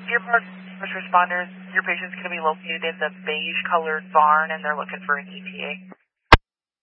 Deer Park first responders, your patient's going to be located in the beige-colored barn, and they're looking for an ETA.